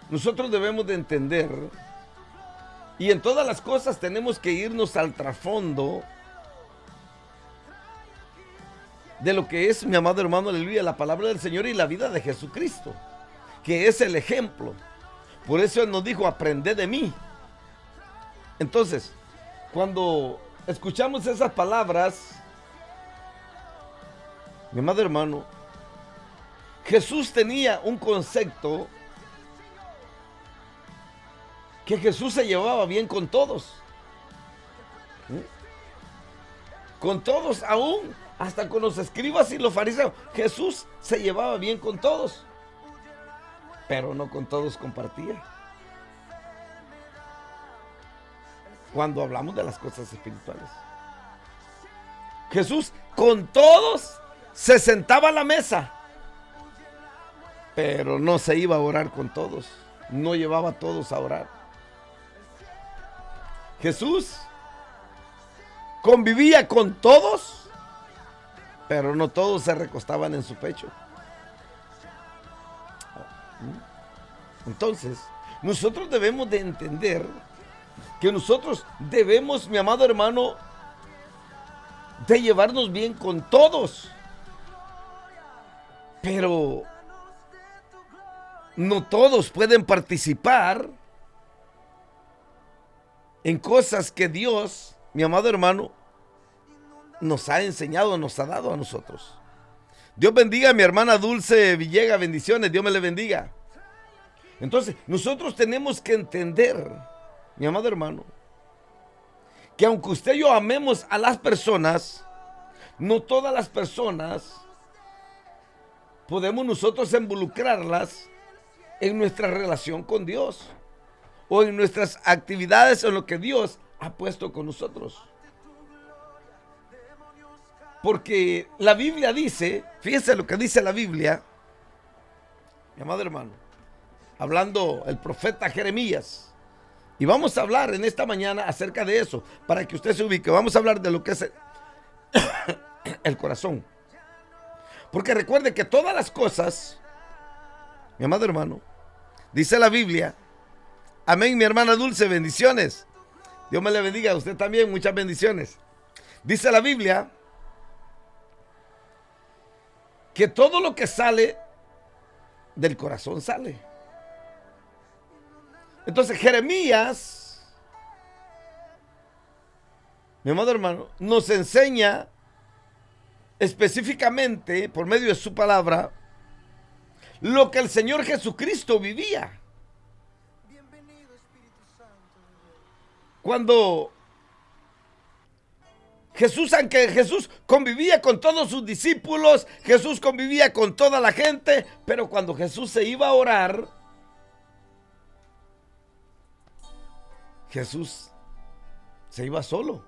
nosotros debemos de entender, y en todas las cosas tenemos que irnos al trasfondo de lo que es, mi amado hermano, aleluya, la palabra del Señor y la vida de Jesucristo, que es el ejemplo. Por eso Él nos dijo, aprended de mí. Entonces, cuando escuchamos esas palabras, mi amado hermano, Jesús tenía un concepto que Jesús se llevaba bien con todos. Con todos, aún hasta con los escribas y los fariseos. Jesús se llevaba bien con todos, pero no con todos compartía. Cuando hablamos de las cosas espirituales, Jesús con todos se sentaba a la mesa, pero no se iba a orar con todos, no llevaba a todos a orar. Jesús convivía con todos, pero no todos se recostaban en su pecho. Entonces, nosotros debemos de entender que nosotros debemos, mi amado hermano, de llevarnos bien con todos, pero no todos pueden participar en cosas que Dios, mi amado hermano, nos ha enseñado, nos ha dado a nosotros. Dios bendiga a mi hermana Dulce Villegas, bendiciones, Dios me le bendiga. Entonces, nosotros tenemos que entender, mi amado hermano, que aunque usted y yo amemos a las personas, no todas las personas podemos nosotros involucrarlas en nuestra relación con Dios o en nuestras actividades, en lo que Dios ha puesto con nosotros. Porque la Biblia dice, fíjense lo que dice la Biblia, mi amado hermano, hablando el profeta Jeremías. Y vamos a hablar en esta mañana acerca de eso, para que usted se ubique. Vamos a hablar de lo que es el corazón. Porque recuerde que todas las cosas, mi amado hermano, dice la Biblia, amén, mi hermana Dulce, bendiciones. Dios me le bendiga, a usted también, muchas bendiciones. Dice la Biblia que todo lo que sale del corazón sale. Entonces Jeremías, mi amado hermano, nos enseña específicamente por medio de su palabra lo que el Señor Jesucristo vivía. Cuando Jesús, aunque Jesús convivía con todos sus discípulos, Jesús convivía con toda la gente, pero cuando Jesús se iba a orar, Jesús se iba solo.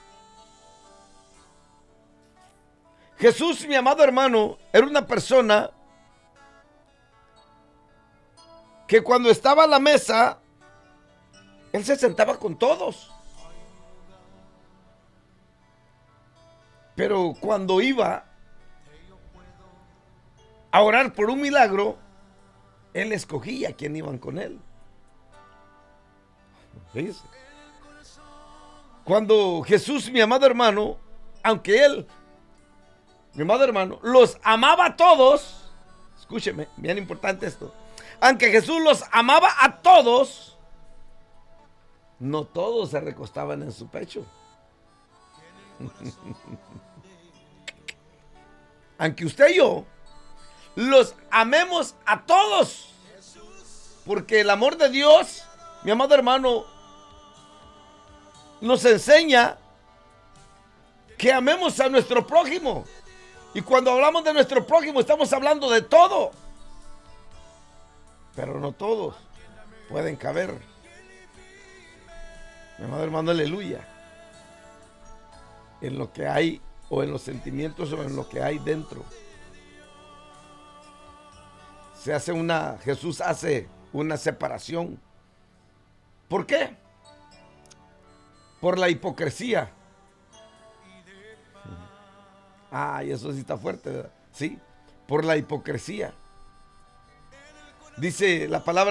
Jesús, mi amado hermano, era una persona que cuando estaba a la mesa, Él se sentaba con todos. Pero cuando iba a orar por un milagro, Él escogía a quién iban con Él. Fíjese. Cuando Jesús, mi amado hermano, aunque Él, mi amado hermano, los amaba a todos, escúcheme, bien importante esto, aunque Jesús los amaba a todos, no todos se recostaban en su pecho. Aunque usted y yo los amemos a todos, porque el amor de Dios, mi amado hermano, nos enseña que amemos a nuestro prójimo. Y cuando hablamos de nuestro prójimo estamos hablando de todo, pero no todos pueden caber, mi amado hermano, aleluya, en lo que hay, o en los sentimientos, o en lo que hay dentro. Jesús hace una separación. ¿Por qué? Por la hipocresía. Ay, eso sí está fuerte, ¿verdad? Sí, por la hipocresía. Dice la palabra